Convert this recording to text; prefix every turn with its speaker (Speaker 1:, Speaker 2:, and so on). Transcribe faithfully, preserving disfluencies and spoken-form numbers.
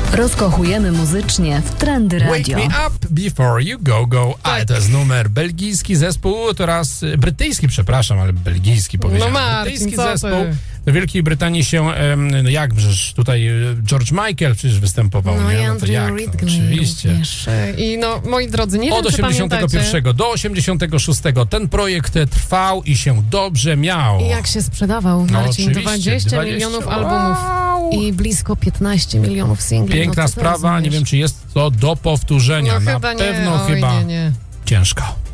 Speaker 1: Rozkochujemy muzycznie w Trendy Radio.
Speaker 2: Wake me up before you go, go. Ale to jest numer. Belgijski zespół, to raz brytyjski, przepraszam, ale belgijski powiedziałem.
Speaker 3: No Martin,
Speaker 2: brytyjski
Speaker 3: co
Speaker 2: zespół.
Speaker 3: ty?
Speaker 2: W Wielkiej Brytanii się, no jak, przecież tutaj George Michael przecież występował,
Speaker 3: No
Speaker 2: nie?
Speaker 3: i
Speaker 2: No to
Speaker 3: Andrew
Speaker 2: jak?
Speaker 3: Ridgely
Speaker 2: No, oczywiście.
Speaker 3: również. I no, moi drodzy, nie
Speaker 2: Od
Speaker 3: wiem, czy
Speaker 2: osiemdziesiątego
Speaker 3: pamiętacie,
Speaker 2: pierwszego do osiemdziesiątego szóstego ten projekt trwał i się dobrze miał.
Speaker 3: i jak się sprzedawał,
Speaker 2: No,
Speaker 3: Marcin,
Speaker 2: oczywiście,
Speaker 3: dwadzieścia,
Speaker 2: dwadzieścia
Speaker 3: milionów albumów
Speaker 2: Wow.
Speaker 3: i blisko piętnaście milionów singli.
Speaker 2: Piękna
Speaker 3: no, to
Speaker 2: sprawa,
Speaker 3: rozumiesz.
Speaker 2: nie wiem, czy jest to do powtórzenia.
Speaker 3: No
Speaker 2: Na
Speaker 3: chyba nie,
Speaker 2: pewno
Speaker 3: oj,
Speaker 2: chyba
Speaker 3: nie, nie.
Speaker 2: ciężko.